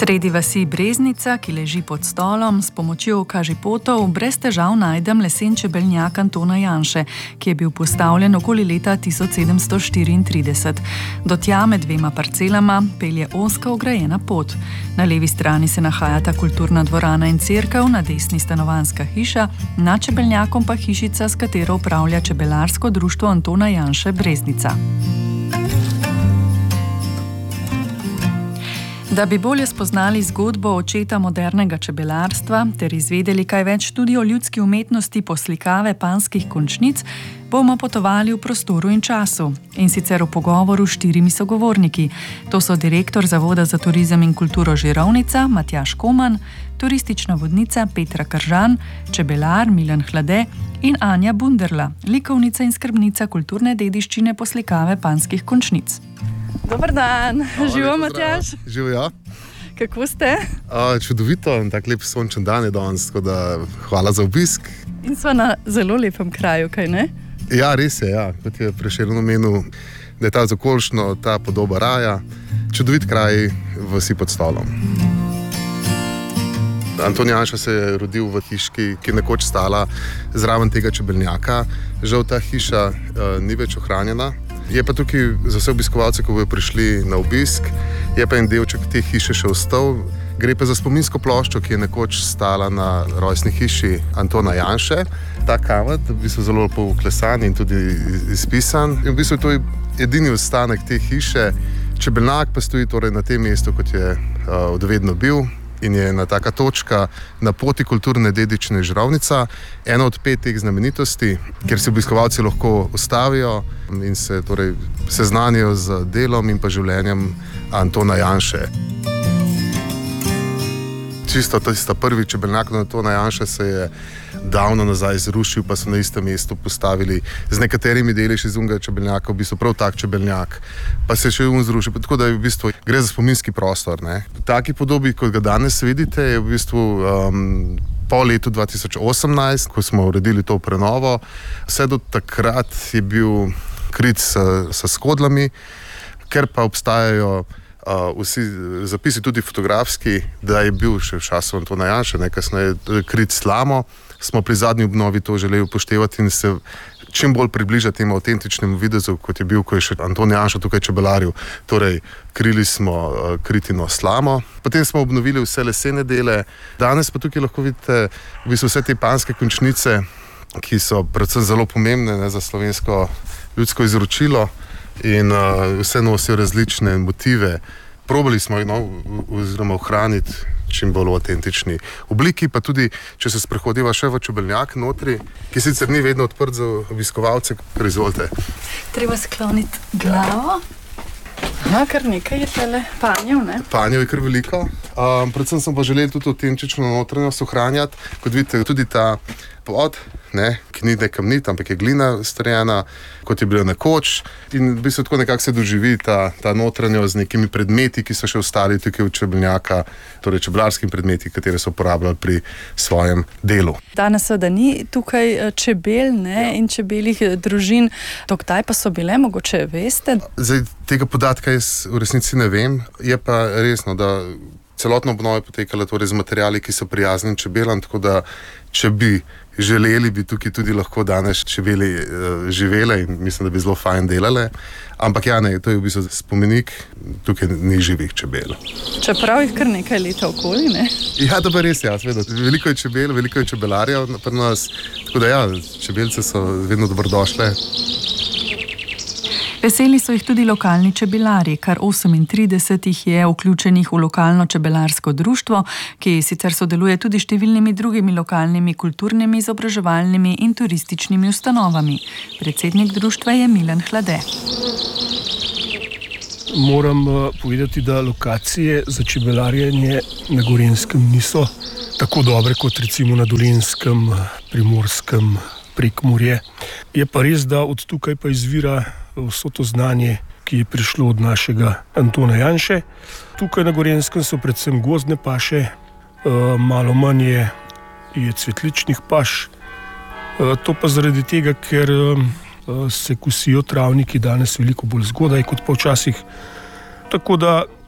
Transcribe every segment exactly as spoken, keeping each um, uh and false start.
Sredi vasi Breznica, ki leži pod stolom, s pomočjo kažipotov brez težav najdem lesen čebeljak Antona Janše, ki je bil postavljen okoli leta tisoč sedemsto štiriintrideset. Do tja med dvema parcelama pelje ozka ograjena pot. Na levi strani se nahajata kulturna dvorana in cerkev, na desni stanovanjska hiša, nad čebeljakom pa hišica, s katero upravlja Čebelarsko društvo Antona Janše Breznica. Da bi bolje spoznali zgodbo očeta modernega čebelarstva ter izvedeli kaj več tudi o ljudski umetnosti poslikave panjskih končnic, bomo potovali v prostoru in času, in sicer v pogovoru s štirimi sogovorniki. To so direktor Zavoda za turizem in kulturo Žirovnica Matjaž Koman, turistična vodnica Petra Kržan, čebelar Milan Hlade in Anja Bunderla, likovnica in skrbnica kulturne dediščine poslikave panjskih končnic. Dobar dan, živo Matjaž. Živo, ja. Kako ste? A, čudovito, tak lep sončen dan je danes, tako da hvala za obisk. In smo na zelo lepem kraju, kaj ne? Ja, res je, ja. Kot je Prešeren omenil, da je ta zakolšno, ta podoba raja, čudovit kraj v vasi pod stolom. Anton Janša se je rodil v hiški, ki je nekoč stala zraven tega čebeljaka. Žal ta hiša uh, ni več ohranjena. Je pa tukaj za vse obiskovalce, ko bodo prišli na obisk, je pa en delček te hiše še ostal. Gre pa za spominsko ploščo, ki je nekoč stala na rojstni hiši Antona Janše. Ta kamen je v bistvu zelo lepo uklesan in tudi izpisan. In v bistvu to je edini ostanek te hiše. Čebeljak pa stoji torej na tem mestu, kot je uh, odvedno bil. In je ena taka točka na poti kulturne dediščine Žirovnica, ena od pet teh znamenitosti, kjer se obiskovalci lahko ustavijo in se torej seznanijo z delom in pa življenjem Antona Janše. Čisto tista prvi čebeljak Antona Janše se je davno nazaj zrušil, pa so na istem mestu postavili z nekaterimi deli še iz unega čebeljaka, v bistvu prav tak čebeljak, pa se je še un zrušil, tako da je v bistvu gre za spominski prostor. Ne. V taki podobi, kot ga danes vidite, je v bistvu um, po letu dva tisoč osemnajst, ko smo uredili to prenovo, vse do takrat je bil krit s, s skodlami, ker pa obstajajo Uh, vsi zapisi tudi fotografski, da je bil še v času Antona Janše, kasneje krit slamo, smo pri zadnji obnovi to želeli upoštevati in se čim bolj približati temu avtentičnemu videzu, kot je bil, ko je še Anton Janša tukaj čebelaril. Torej, krili smo uh, kritino slamo, potem smo obnovili vse lesene dele, danes pa tukaj lahko vidite v bistvu vse te panjske končnice, ki so predvsem zelo pomembne, ne, za slovensko ljudsko izročilo. In uh, vse nosijo različne motive. Probali smo jih no, oziroma ohraniti čim bolj v avtentični obliki, pa tudi, če se sprehodiva še v čebeljak notri, ki sicer ni vedno odprt za obiskovalce, kar izvolite. Treba skloniti glavo. Aha, kar nekaj je tele panjev, ne? Panjev je kar veliko. Um, predvsem sem pa želel tudi avtentično notranjost ohranjati. Kot vidite, tudi ta pod, ne, ki ni kamnit, ampak je glina strjena, kot je bilo nekoč. In v bistvu tako nekako se doživi ta, ta notranjost z nekimi predmeti, ki so še ostali tukaj v čebeljaka, torej čebelarskimi predmeti, katere so uporabljali pri svojem delu. Danes da ni tukaj čebel, ne, ja. In čebeljih družin. Do kdaj pa so bile, mogoče veste? Zdaj, tega podatka jaz v resnici ne vem. Je pa resno, da celotno obnova je potekala torej z materiali, ki so prijazni čebelam, tako da če bi želeli, bi tukaj tudi lahko danes čebeli uh, živele in mislim, da bi zelo fajn delale. Ampak ja, ne, to je v bistvu spomenik, tukaj ni živih čebel. Čeprav jih kar nekaj leta okoli, ne? Ja, to pa res, ja, seveda. Veliko je čebel, veliko je čebelarjev pri nas, tako da ja, čebelce so vedno dobrodošle. Veseli so jih tudi lokalni čebelari, kar osemintrideset jih je vključenih v lokalno čebelarsko društvo, ki sicer sodeluje tudi s številnimi drugimi lokalnimi kulturnimi, izobraževalnimi in turističnimi ustanovami. Predsednik društva je Milan Hlade. Moram povedati, da lokacije za čebelarjenje na Gorenjskem niso tako dobre kot recimo na Dolenjskem, Primorskem, Prekmurje. Je pa res, da od tukaj pa izvira vso to znanje, ki je prišlo od našega Antona Janše. Tukaj na Gorenjskem so predvsem gozdne paše, malo manj je, je cvetličnih paš. To pa zaradi tega, ker se kosijo travniki danes veliko bolj zgodaj kot pa včasih. Tako da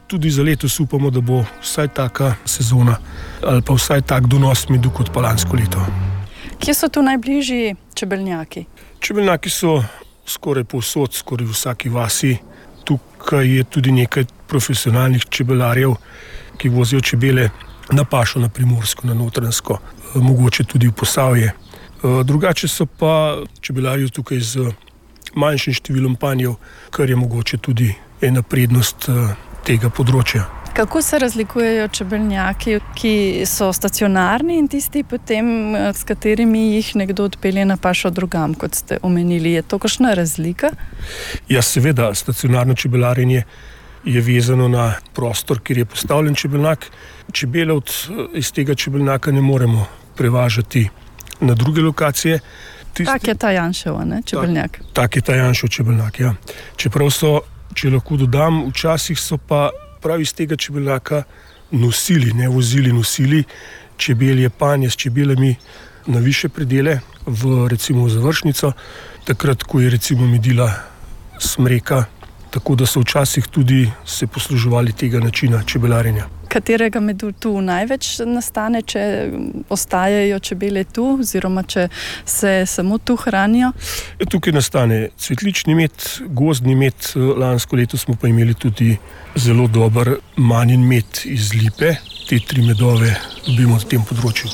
tudi za letos upamo, da bo vsaj taka sezona ali pa vsaj tak donos medu kot pa lansko leto. Kje so tu najbližji čebeljaki? Čebeljaki so skoraj povsod, skoraj v vsaki vasi. Tukaj je tudi nekaj profesionalnih čebelarjev, ki vozijo čebele na pašo, na Primorsko, na Notranjsko, mogoče tudi v Posavje. Drugače so pa čebelarji tukaj z manjšim številom panjev, kar je mogoče tudi ena prednost tega področja. Kako se razlikujejo čebeljaki, ki so stacionarni in tisti potem, s katerimi jih nekdo odpelje na pašo drugam, kot ste omenili? Je to kakšna razlika? Ja, seveda, stacionarno čebelarjenje je vezano na prostor, kjer je postavljen čebeljak. Čebele od, iz tega čebeljaka ne moremo prevažati na druge lokacije. Tisti... Tak je ta Janšev, ne, čebeljak? Tak, tak je ta Janšev čebeljak, ja. Čeprav so, če lahko dodam, včasih so pa prav iz tega čebeljaka nosili, ne vozili, nosili čebelje panje s čebelami na više predele, v recimo završnico, takrat, ko je recimo medila smreka, tako da so včasih tudi se posluževali tega načina čebelarjenja. Katerega medu tu največ nastane, če ostajajo čebele tu, oziroma če se samo tu hranijo? Tukaj nastane cvetlični med, gozdni med, lansko leto smo pa imeli tudi zelo dober manjin med iz lipe. Te tri medove dobimo na tem področju.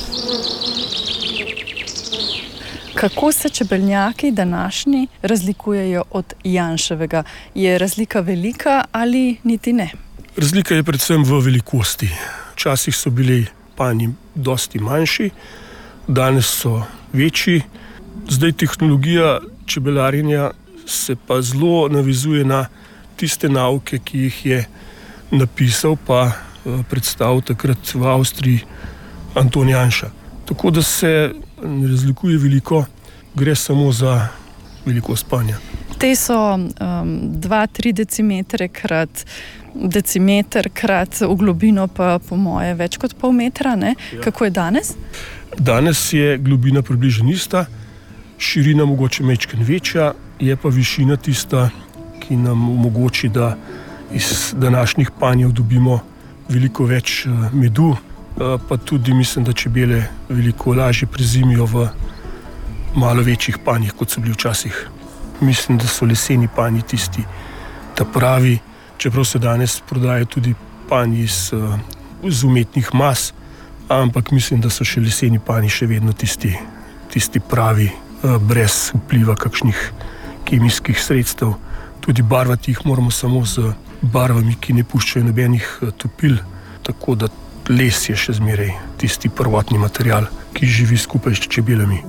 Kako se čebeljaki današnji razlikujejo od Janševega? Je razlika velika ali niti ne? Razlika je predvsem v velikosti. Včasih so bili panji dosti manjši, danes so večji. Zdaj tehnologija čebelarjenja se pa zelo navezuje na tiste nauke, ki jih je napisal pa predstavil takrat v Avstriji Anton Janša. Tako da se ne razlikuje veliko, gre samo za velikost panja. Te so um, dva, tri decimetre krat decimeter krat v globino pa po moje več kot pol metra, ne? Ja. Kako je danes? Danes je globina približno ista, širina mogoče majčkeno večja, je pa višina tista, ki nam omogoči, da iz današnjih panjev dobimo veliko več medu, pa tudi mislim, da čebele veliko lažje prezimijo v malo večjih panjih, kot so bili včasih. Mislim, da so leseni panji tisti, ta pravi, čeprav se danes prodajajo tudi panji iz, iz umetnih mas, ampak mislim, da so še leseni panji še vedno tisti, tisti pravi, brez vpliva kakšnih kemijskih sredstev. Tudi barvati jih moramo samo z barvami, ki ne puščajo nobenih topil, tako da les je še zmeraj tisti prvotni material, ki živi skupaj s čebelami.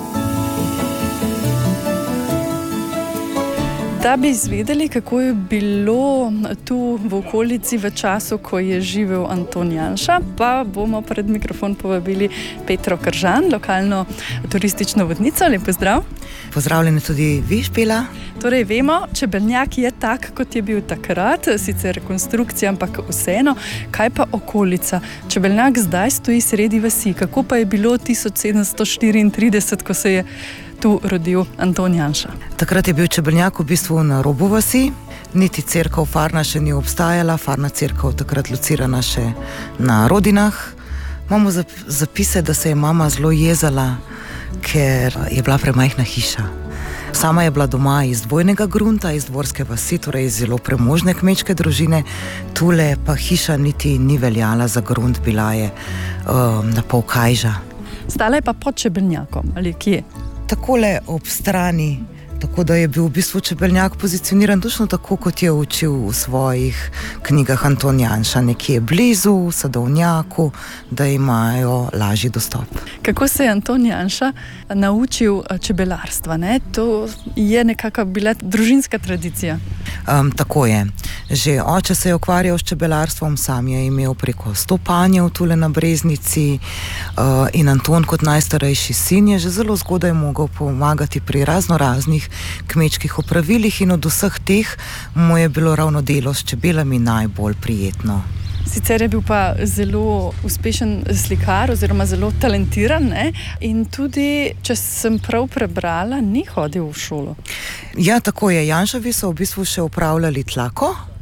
Da bi izvedeli, kako je bilo tu v okolici v času, ko je živel Anton Janša, pa bomo pred mikrofon povabili Petro Kržan, lokalno turistično vodnico. Lep pozdrav. Pozdravljeni tudi vi, Špela. Torej, vemo, čebeljak je tak, kot je bil takrat, sicer rekonstrukcija, ampak vseeno. Kaj pa okolica? Čebeljak zdaj stoji sredi vasi. Kako pa je bilo tisoč sedemsto štiriintrideset, ko se je tu rodil Anton Janša? Takrat je bil čebeljak v bistvu na robu vasi, niti cerkev Farna še ni obstajala, Farna cerkev takrat locirana še na Rodinah. Imamo zapise, da se je mama zelo jezala, ker je bila premajhna hiša. Sama je bila doma iz dvojnega grunta, iz dvorske vasi, torej iz zelo premožne kmečke družine. Tule pa hiša niti ni veljala za grunt, bila je um, na pol kajža. Stala je pa pod čebeljakom, ali kje? Takole ob strani, tako da je bil v bistvu čebeljak pozicioniran točno tako, kot je učil v svojih knjigah Anton Janša, nekje blizu, v sadovnjaku, da imajo lažji dostop. Kako se je Anton Janša naučil čebelarstva, ne? To je nekako bila družinska tradicija. Um, tako je. Že oče se je ukvarjal s čebelarstvom, sam je imel preko sto panjev tule na Breznici uh, in Anton kot najstarejši sin je že zelo zgodaj mogel pomagati pri razno raznih kmečkih opravilih in od vseh teh mu je bilo ravno delo s čebelami najbolj prijetno. Sicer je bil pa zelo uspešen slikar oziroma zelo talentiran, ne? In tudi, če sem prav prebrala, ni hodil v šolo. Ja, tako je. Janševi so v bistvu še upravljali tlako,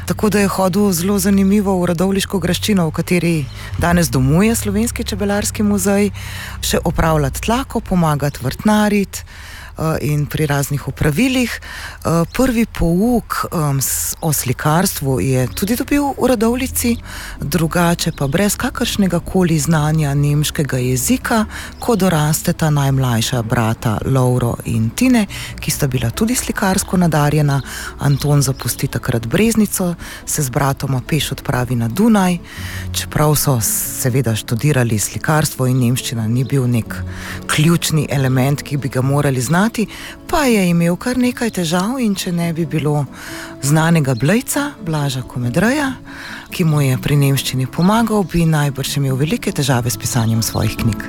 Tako da je hodil zelo zanimivo v Radovljiško graščino, v kateri danes domuje Slovenski čebelarski muzej, še opravljati tlako, pomagati vrtnariti in pri raznih opravilih. Prvi pouk o slikarstvu je tudi dobil v Radovljici, drugače pa brez kakršnega koli znanja nemškega jezika, ko dorasteta najmlajša brata Lovro in Tine, ki sta bila tudi slikarsko nadarjena. Anton zapusti takrat Breznico, se z bratoma peš odpravi na Dunaj, čeprav so seveda študirali slikarstvo in nemščina ni bil nek ključni element, ki bi ga morali znati, pa je imel kar nekaj težav in če ne bi bilo znanega Blejca, Blaža Komedreja, ki mu je pri nemščini pomagal, bi najbrž imel velike težave s pisanjem svojih knjig.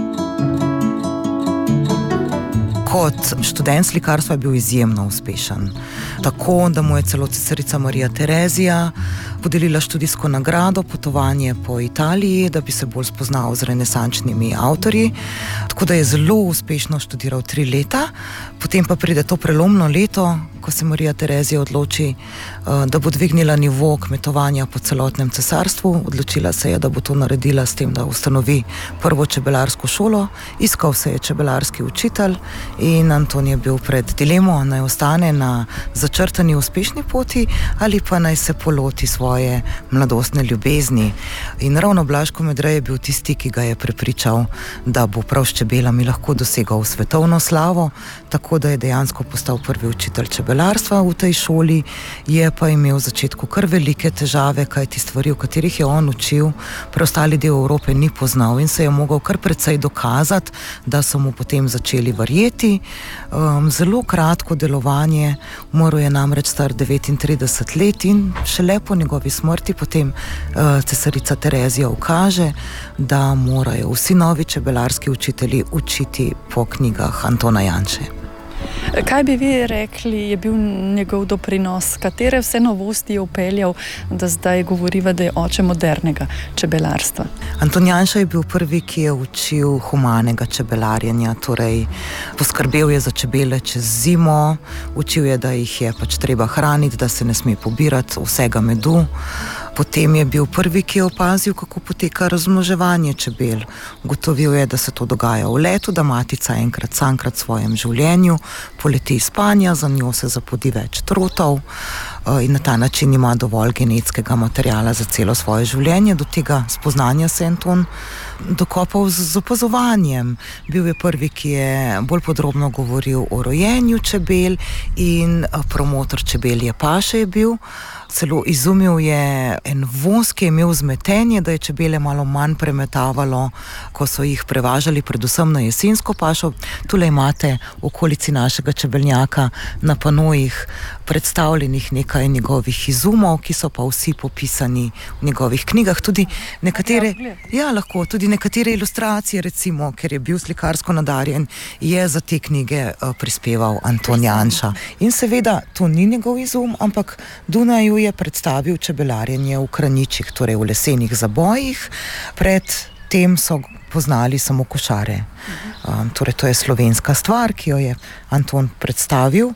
Kot študent slikarstva je bil izjemno uspešen. Tako, da mu je celo cesarica Marija Terezija podelila študijsko nagrado, potovanje po Italiji, da bi se bolj spoznal z renesančnimi avtorji. Tako da je zelo uspešno študiral tri leta, potem pa pride to prelomno leto, ko se Marija Terezija odloči, da bo dvignila nivo kmetovanja po celotnem cesarstvu. Odločila se je, da bo to naredila s tem, da ustanovi prvo čebelarsko šolo. Iskal se je čebelarski učitelj in Anton je bil pred dilemo, naj ostane na začrtani uspešni poti ali pa naj se poloti svoje mladostne ljubezni. In ravno Blaž Komedrej je bil tisti, ki ga je prepričal, da bo prav s čebelami lahko dosegal svetovno slavo, tako da je dejansko postal prvi učitelj čebelarstva v tej šoli. Je pa imel v začetku kar velike težave, kajti stvari, v katerih je on učil, preostali del Evrope ni poznal in se je mogel kar precej dokazati, da so mu potem začeli verjeti. Um, zelo kratko delovanje, umrl je namreč star devetintrideset let in šele po njegovi smrti potem uh, cesarica Terezija ukaže, da morajo vsi novi čebelarski učitelji učiti po knjigah Antona Janše. Kaj bi vi rekli, je bil njegov doprinos? Katere vse novosti je upeljal, da zdaj govoriva, da je oče modernega čebelarstva? Anton Janša je bil prvi, ki je učil humanega čebelarjenja, torej poskrbel je za čebele čez zimo, učil je, da jih je pač treba hraniti, da se ne sme pobirati vsega medu. Potem je bil prvi, ki je opazil, kako poteka razmnoževanje čebel. Ugotovil je, da se to dogaja v letu, da matica enkrat samkrat v svojem življenju poleti iz spanja, za njo se zapodi več trotov in na ta način ima dovolj genetskega materiala za celo svoje življenje. Do tega spoznanja se je Anton dokopal z opazovanjem. Bil je prvi, ki je bolj podrobno govoril o rojenju čebel in promotor čebelje paše je bil. Celo izumil je en voz, ki je imel zmetenje, da je čebele malo manj premetavalo, ko so jih prevažali predvsem na jesensko pašo. Tule imate v okolici našega čebelnjaka na panojih predstavljenih nekaj njegovih izumov, ki so pa vsi popisani v njegovih knjigah. Tudi nekatere, ja, lahko, tudi nekatere ilustracije, recimo, ker je bil slikarsko nadarjen, je za te knjige prispeval Anton Janša. In seveda, to ni njegov izum, ampak Dunaju je predstavil čebelarjenje v Kraničih, torej v lesenih zabojih. Pred tem so poznali samo košare. Um, torej, to je slovenska stvar, ki jo je Anton predstavil.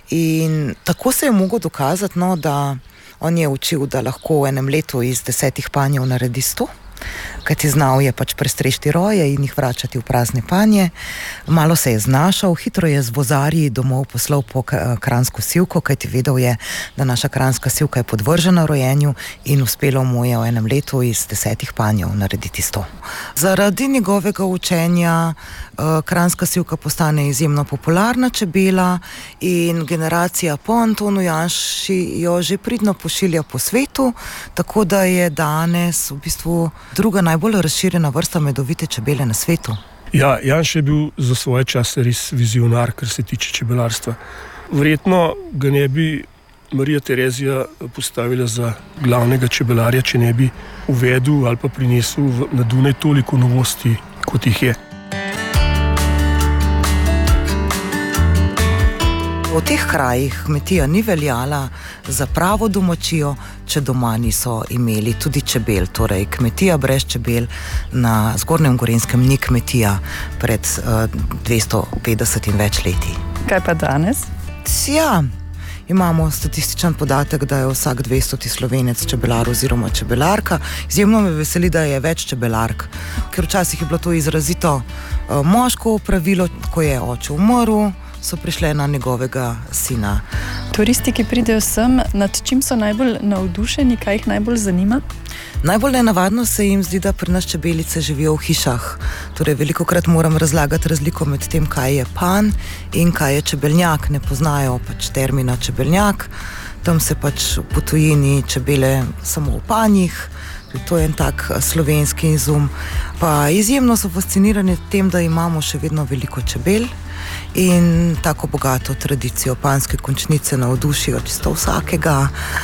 In tako se je mogel dokazati, no, da on je učil, da lahko v enem letu iz desetih panjev naredi sto, kajti znal je pač prestrešti roje in jih vračati v prazne panje. Malo se je znašal, hitro je z vozarji domov poslal po kranjsko sivko, kajti vedel je, da naša kranjska sivka je podvržena rojenju in uspelo mu je v enem letu iz desetih panjev narediti sto. Zaradi njegovega učenja kranjska sivka postane izjemno popularna čebela in generacija po Antonu Janši jo že pridno pošilja po svetu, tako da je danes v bistvu druga najbolj razširjena vrsta medovite čebele na svetu. Ja, Janša je bil za svoje čase res vizionar, kar se tiče čebelarstva. Verjetno ga ne bi Marija Terezija postavila za glavnega čebelarja, če ne bi uvedel ali pa prinesel na Dunaj toliko novosti, kot jih je. V teh krajih kmetija ni veljala za pravo domačijo, če doma niso imeli tudi čebel. Torej, kmetija brez čebel na Zgornjem Gorenjskem ni kmetija pred uh, dvesto petdeset in več leti. Kaj pa danes? Ja, imamo statističen podatek, da je vsak dvestoti Slovenec čebelar oziroma čebelarka. Izjemno me veseli, da je več čebelark, ker včasih je bilo to izrazito uh, moško pravilo, ko je oče umrl, so prišle na njegovega sina. Turisti, ki pridejo sem, nad čim so najbolj navdušeni, kaj jih najbolj zanima? Najbolj nenavadno se jim zdi, da pri nas čebelice živijo v hišah. Torej, velikokrat moram razlagati razliko med tem, kaj je pan in kaj je čebelnjak. Ne poznajo pač termina čebelnjak, tam se pač po tujini čebele samo v panjih. To je en tak slovenski izum. Pa izjemno so fascinirani tem, da imamo še vedno veliko čebel in tako bogato tradicijo. Panske končnice navdušijo čisto vsakega.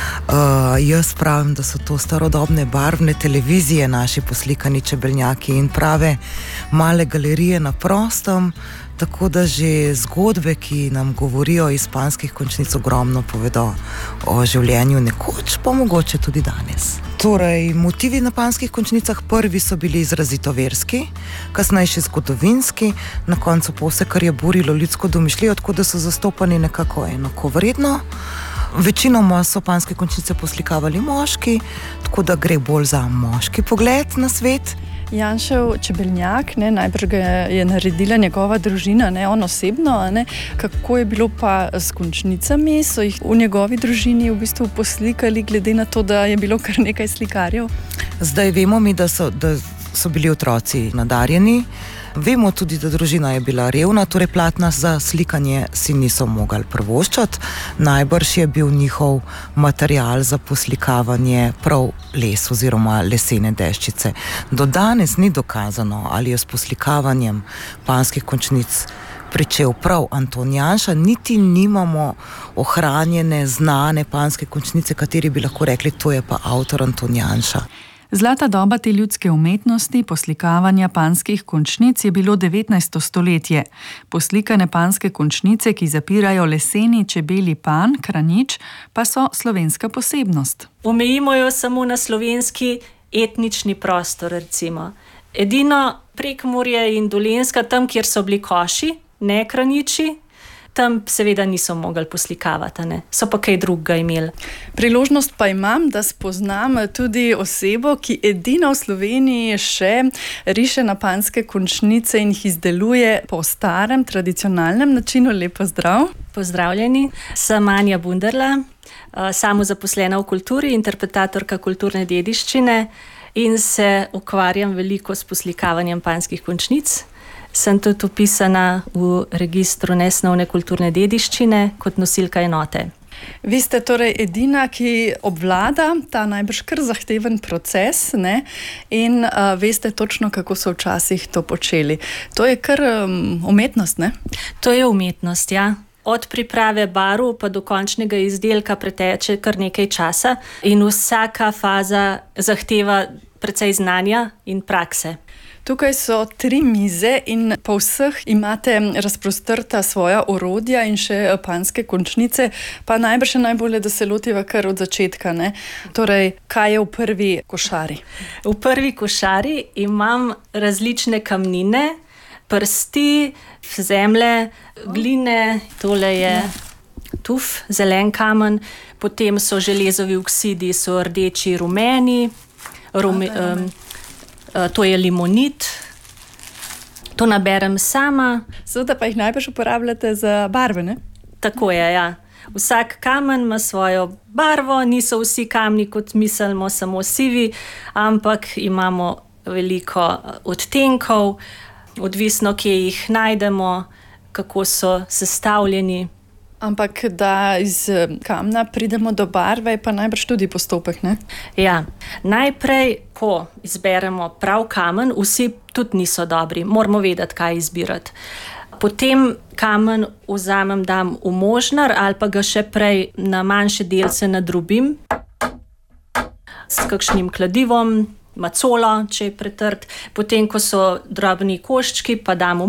Uh, jaz pravim, da so to starodobne barvne televizije, naši poslikani čebelnjaki in prave male galerije na prostem, tako da že zgodbe, ki nam govorijo iz panskih končnic, ogromno povedo o življenju nekoč, pa mogoče tudi danes. Torej, motivi na panskih končnicah prvi so bili izrazito verski, kasnejši zgodovinski, na koncu pa vse, kar je burilo ljudsko domišljijo, tako da so zastopani nekako enakovredno. Večinoma so panske končnice poslikavali moški, tako da gre bolj za moški pogled na svet. Janšev čebelnjak, ne, najbrž ga je naredila njegova družina, ne, on osebno, ne. Kako je bilo pa s končnicami? So jih v njegovi družini v bistvu poslikali, glede na to, da je bilo kar nekaj slikarjev? Zdaj vemo mi, da so, da so bili otroci nadarjeni. Vemo tudi, da družina je bila revna, torej platna za slikanje si niso mogli privoščati. Najbrž je bil njihov material za poslikavanje prav les oziroma lesene deščice. Do danes ni dokazano, ali je s poslikavanjem panskih končnic pričel prav Anton Janša, niti nimamo ohranjene, znane panske končnice, kateri bi lahko rekli, to je pa avtor Anton Janša. Zlata doba te ljudske umetnosti, poslikavanja panskih končnic, je bilo devetnajsto stoletje. Poslikane panske končnice, ki zapirajo leseni čebeli pan, kranič, pa so slovenska posebnost. Omejimo jo samo na slovenski etnični prostor, recimo. Edino Prekmurje in Dolenjska, tam, kjer so bili koši, ne kraniči, tam seveda niso mogli poslikavati, ne? So pa kaj drugega imeli. Priložnost pa imam, da spoznam tudi osebo, ki edina v Sloveniji še riše na panske končnice in jih izdeluje po starem, tradicionalnem načinu. Lepo zdrav. Pozdravljeni. Sem Anja Bunderla, samozaposlena v kulturi, interpretatorka kulturne dediščine in se ukvarjam veliko s poslikavanjem panskih končnic. Sem tudi upisana v registru nesnovne kulturne dediščine kot nosilka enote. Vi ste torej edina, ki obvlada ta najbrž kar zahteven proces, ne? In uh, veste točno, kako so včasih to počeli. To je kar um, umetnost, ne? To je umetnost, ja. Od priprave barv pa do končnega izdelka preteče kar nekaj časa in vsaka faza zahteva precej znanja in prakse. Tukaj so tri mize in po vseh imate razprostrta svoja orodja in še panske končnice, pa najbrž najbolje, da se lotiva kar od začetka, ne? Torej, kaj je v prvi košari? V prvi košari imam različne kamnine, prsti, zemlje, gline, tole je tuf, zelen kamen, potem so železovi oksidi, so rdeči, rumeni, rume, um, to je limonit, to naberem sama. Seveda pa jih najbrž uporabljate za barve, ne? Tako je, ja. Vsak kamen ima svojo barvo, niso vsi kamni, kot mislimo, samo sivi, ampak imamo veliko odtenkov, odvisno, kje jih najdemo, kako so sestavljeni. Ampak da iz kamna pridemo do barve, je pa najbrž tudi postopek, ne? Ja, najprej, ko izberemo prav kamen, vsi tudi niso dobri, moramo vedeti, kaj izbirati. Potem kamen vzamem, dam v možnar ali pa ga še prej na manjše delce nadrobim s kakšnim kladivom, macolo, če je pretrd. Potem, ko so drobni koščki, pa dam v